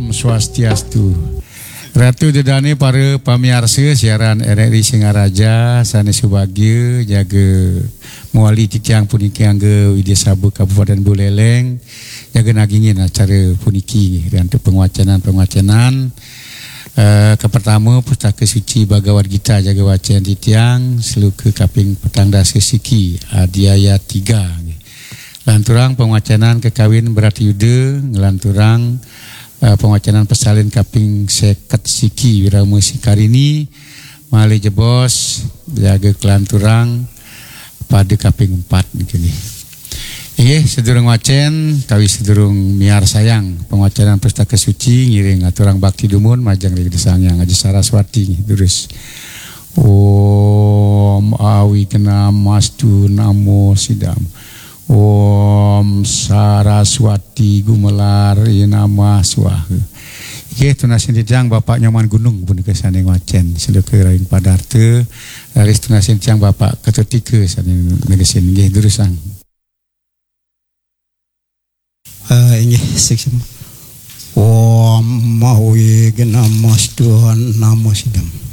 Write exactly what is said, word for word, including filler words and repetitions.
Om Swastiastu. Ratu dedane para pamiarsa siaran R R I Singaraja sanes subagya jaga muali titiang puniki angge Widya Sabha Kabupaten Buleleng jaga nagingin acara puniki dan penguacanan-penguacanan uh, ke pertama pustaka suci Bhagavad Gita jaga wacan titiang seluka kaping petang dasa siki adiaya tiga lanturang penguacanan kekawin berat yuda ngelanturang Uh, pengacanan pesalin kaping seket siki wirama sikarini malih jebos jaga kelanturang pada kaping empat begini. Nggih sedurung wacen tawi sedurung miar sayang pengacanan pustaka suci ngiring aturang bakti dumun majang lagi disangyang Aji Saraswati terus Om awi kena mastu namo sidam Om Saraswati gumelar nama swaha. Oke, tunasin dijang Bapak Nyoman Gunung pun kesane ngwacen seluke rain padarte laris tunasin dijang Bapak ketetika sane medesin nggih durusang. Ah nggih seksem. Om mawi genamastuhan namo sidam.